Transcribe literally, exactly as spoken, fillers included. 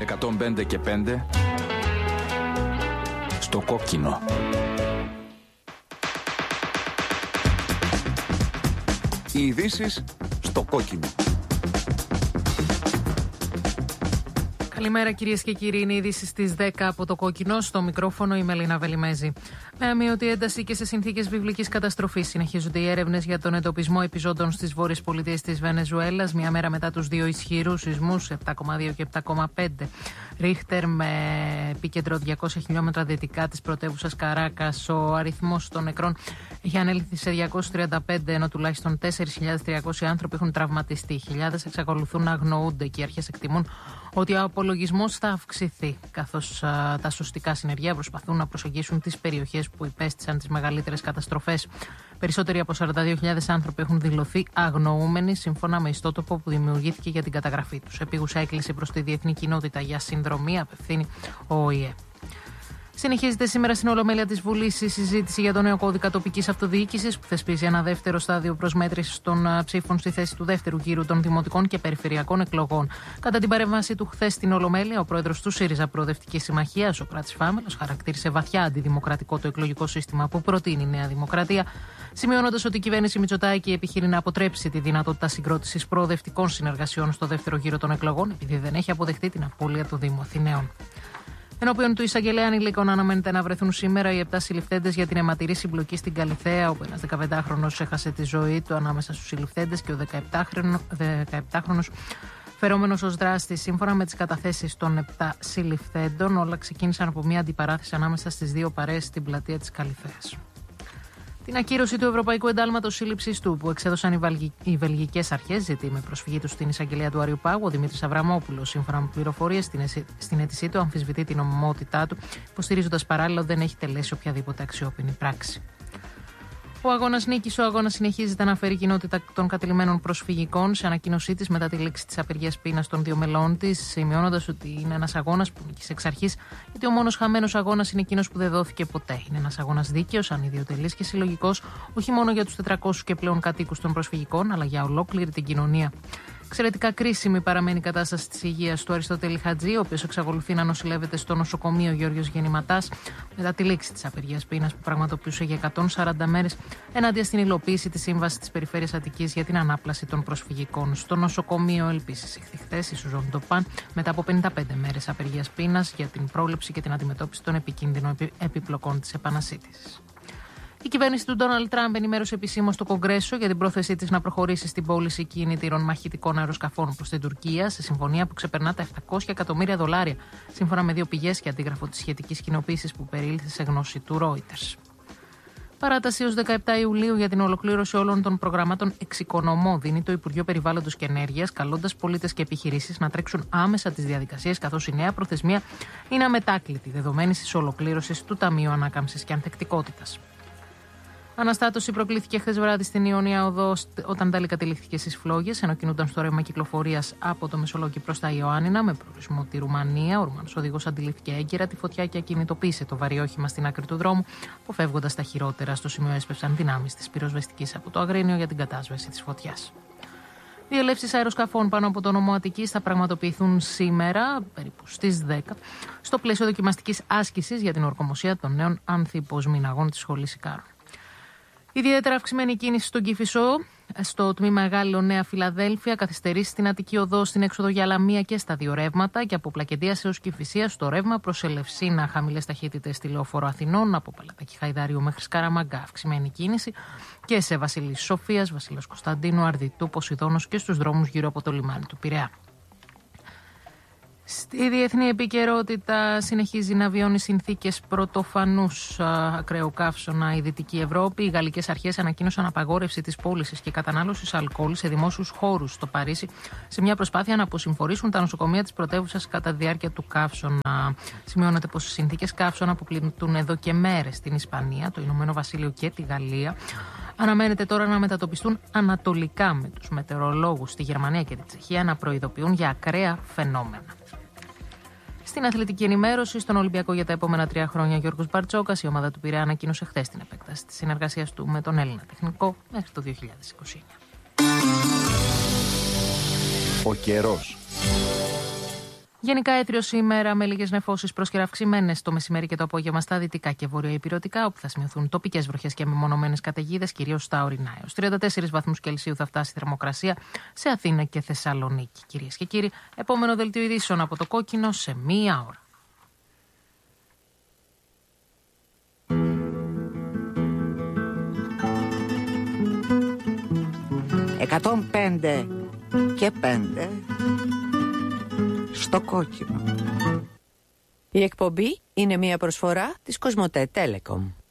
εκατόν πέντε και πέντε στο κόκκινο. Οι ειδήσεις στο κόκκινο. Καλημέρα κυρίες και κύριοι, είναι οι ειδήσεις στις δέκα από το κόκκινο. Στο μικρόφωνο η Μελίνα Βελιμέζη. Με αμοιωτή ένταση και σε συνθήκες βιβλικής καταστροφής συνεχίζονται οι έρευνες για τον εντοπισμό επιζώντων στις βόρειες πολιτείες της Βενεζουέλας, μία μέρα μετά τους δύο ισχυρούς σεισμούς, επτά κόμμα δύο και επτά κόμμα πέντε Ρίχτερ, με επίκεντρο διακόσια χιλιόμετρα δυτικά της πρωτεύουσας Καράκας. Ο αριθμός των νεκρών έχει ανέλθει σε διακόσιους τριάντα πέντε, ενώ τουλάχιστον τέσσερις χιλιάδες τριακόσιοι άνθρωποι έχουν τραυματιστεί. Χιλιάδες εξακολουθούν να αγνοούνται και οι αρχές εκτιμούν ότι ο απολογισμός θα αυξηθεί, καθώς α, τα σωστικά συνεργεία προσπαθούν να προσεγγίσουν τις περιοχές που υπέστησαν τις μεγαλύτερες καταστροφές. Περισσότεροι από σαράντα δύο χιλιάδες άνθρωποι έχουν δηλωθεί αγνοούμενοι, σύμφωνα με ιστότοπο που δημιουργήθηκε για την καταγραφή τους. Επίγουσα έκκληση προς τη διεθνή κοινότητα για συνδρομή απευθύνει ο Ο Η Ε. Συνεχίζεται σήμερα στην Ολομέλεια της Βουλής η συζήτηση για το νέο κώδικα τοπικής αυτοδιοίκησης, που θεσπίζει ένα δεύτερο στάδιο προσμέτρησης των ψήφων στη θέση του δεύτερου γύρου των δημοτικών και περιφερειακών εκλογών. Κατά την παρέμβαση του χθες στην Ολομέλεια, ο πρόεδρος του ΣΥΡΙΖΑ Προοδευτική Συμμαχία, ο Σωκράτης Φάμελος, χαρακτήρισε βαθιά αντιδημοκρατικό το εκλογικό σύστημα που προτείνει η Νέα Δημοκρατία, σημειώνοντας ότι η κυβέρνηση Μητσοτάκη επιχειρεί να αποτρέψει τη δυνατότητα συγκρότησης προοδευτικών συνεργασιών στο δεύτερο γύρο των εκλογών, επειδή δεν έχει αποδεχτεί την απώλεια του Δήμου Αθηναίων. Ενώπιον του εισαγγελέα ανηλίκων αναμένεται να βρεθούν σήμερα οι επτά συλληφθέντες για την αιματηρή συμπλοκή στην Καλιθέα, όπου ένας δεκαπεντάχρονος έχασε τη ζωή του ανάμεσα στους συλληφθέντες και ο δεκαεπτάχρονος φερόμενος ως δράστης. Σύμφωνα με τις καταθέσεις των επτά συλληφθέντων, όλα ξεκίνησαν από μια αντιπαράθεση ανάμεσα στις δύο παρέες στην πλατεία της Καλιθέας. Την ακύρωση του Ευρωπαϊκού Εντάλματος Σύλληψης του, που εξέδωσαν οι, Βαλγι... οι βελγικές αρχές, ζητεί με προσφυγή του στην εισαγγελία του Αριουπάγου ο Δημήτρης Αβραμόπουλος. Σύμφωνα με πληροφορίες, στην, εσ... στην αίτησή του αμφισβητεί την νομιμότητά του, υποστηρίζοντας παράλληλα ότι δεν έχει τελέσει οποιαδήποτε αξιόπινη πράξη. Ο αγώνας νίκης. Ο αγώνας συνεχίζεται να φέρει κοινότητα των κατελημένων προσφυγικών. Σε ανακοίνωσή της μετά τη λήξη της απεργίας πείνας των δύο μελών της, σημειώνοντας ότι είναι ένας αγώνας που νίκησε εξ αρχής, γιατί ο μόνος χαμένος αγώνας είναι εκείνος που δεν δόθηκε ποτέ. Είναι ένας αγώνας δίκαιος, ανιδιοτελής και συλλογικός, όχι μόνο για τους τετρακόσιους και πλέον κατοίκους των προσφυγικών, αλλά για ολόκληρη την κοινωνία. Εξαιρετικά κρίσιμη παραμένει η κατάσταση της υγείας του Αριστοτέλη Χατζή, ο οποίος εξακολουθεί να νοσηλεύεται στο νοσοκομείο Γεώργιος Γεννηματάς μετά τη λήξη της απεργίας πείνας που πραγματοποιούσε για εκατόν σαράντα μέρες, ενάντια στην υλοποίηση της Σύμβασης της Περιφέρειας Αττικής για την ανάπλαση των προσφυγικών. Στο νοσοκομείο Ελπίσης ηχθη χθες η Σουζόν Ντοπάν μετά από πενήντα πέντε μέρες απεργίας πείνας για την πρόληψη και την αντιμετώπιση των επικίνδυνων επιπλοκών της επανασύντησης. Η κυβέρνηση του Ντόναλντ Τραμπ ενημέρωσε επισήμως στο Κογκρέσο για την πρόθεσή της να προχωρήσει στην πώληση κινητήρων μαχητικών αεροσκαφών προς την Τουρκία, σε συμφωνία που ξεπερνά τα επτακόσια εκατομμύρια δολάρια, σύμφωνα με δύο πηγές και αντίγραφο της σχετικής κοινοποίησης που περίληφθη σε γνώση του Reuters. Παράταση ως δεκαεπτά Ιουλίου για την ολοκλήρωση όλων των προγραμμάτων εξοικονομώ δίνει το Υπουργείο Περιβάλλοντος και Ενέργειας, καλώντας πολίτες και επιχειρήσεις να τρέξουν άμεσα τις διαδικασίες, καθώς η νέα προθεσμία είναι αμετάκλητη, δεδομένης της ολοκλήρωσης του Ταμείου Ανάκαμψης και Ανθεκτικότητας. Αναστάτωση προκλήθηκε χθες βράδυ στην Ιωνία Οδό όταν τάλη κατελήφθηκε στις φλόγες, ενώ κινούνταν στο ρεύμα κυκλοφορίας από το Μεσολόγγι προς τα Ιωάννινα με προορισμό τη Ρουμανία. Ο Ρουμανός οδηγός αντιλήφθηκε έγκαιρα τη φωτιά και ακινητοποίησε το βαρύ όχημα στην άκρη του δρόμου, αποφεύγοντας τα χειρότερα. Στο σημείο έσπευσαν δυνάμεις της πυροσβεστικής από το Αγρίνιο για την κατάσβεση της φωτιάς. Διελεύσεις αεροσκαφών πάνω από το νομό Αττικής θα πραγματοποιηθούν σήμερα, περίπου στις δέκα, στο πλαίσιο δοκιμαστικής άσκησης για την ορκομοσία των νέων ανθιποσμηναγών της Σχολής Ικάρων. Ιδιαίτερα αυξημένη κίνηση στον Κηφισό, στο τμήμα Γάλλιο Νέα Φιλαδέλφια, καθυστερήσει στην Αττική Οδό, στην έξοδο για Λαμία και στα δύο ρεύματα, και από Πλακεντίας έως Κηφισίας στο ρεύμα προς Ελευσίνα, χαμηλές ταχύτητες στη Λεωφόρο Αθηνών, από Παλατάκι Χαϊδάριου μέχρι Σκαραμαγκά, αυξημένη κίνηση, και σε Βασιλής Σοφίας, Βασιλός Κωνσταντίνου, Αρδιτού, Ποσειδώνος και στους δρόμους γύρω από το λιμάνι του Πειραιά. Στη διεθνή επικαιρότητα συνεχίζει να βιώνει συνθήκες πρωτοφανούς ακραίου καύσωνα η Δυτική Ευρώπη. Οι γαλλικές αρχές ανακοίνωσαν απαγόρευση της πώλησης και κατανάλωσης αλκοόλ σε δημόσιους χώρους στο Παρίσι, σε μια προσπάθεια να αποσυμφορήσουν τα νοσοκομεία της πρωτεύουσας κατά τη διάρκεια του καύσωνα. Σημειώνεται πως οι συνθήκες καύσωνα που πληττούν εδώ και μέρες στην Ισπανία, το Ηνωμένο Βασίλειο και τη Γαλλία αναμένεται τώρα να μετατοπιστούν ανατολικά, με τους μετεωρολόγους στη Γερμανία και τη Τσεχία να προειδοποιούν για ακραία φαινόμενα. Στην αθλητική ενημέρωση, στον Ολυμπιακό για τα επόμενα τρία χρόνια, Γιώργος Μπαρτσόκας, η ομάδα του Πειραιά ανακοίνωσε χθες την επέκταση της συνεργασίας του με τον Έλληνα τεχνικό μέχρι το δύο χιλιάδες είκοσι εννιά. Ο καιρός. Γενικά έτριο σήμερα με λίγες νεφώσεις πρόσκαιρα αυξημένες το μεσημέρι και το απόγευμα στα δυτικά και βορειοϊπειρωτικά, όπου θα σημειωθούν τοπικές βροχές και μεμονωμένες καταιγίδες, κυρίως στα ορεινά. Έως τριάντα τέσσερις βαθμούς Κελσίου θα φτάσει η θερμοκρασία σε Αθήνα και Θεσσαλονίκη. Κυρίες και κύριοι, επόμενο δελτίο ειδήσεων από το Κόκκινο σε μία ώρα. εκατόν πέντε και πέντε στο Κόκκινο. Η εκπομπή είναι μια προσφορά της Κοσμοτέ Telecom.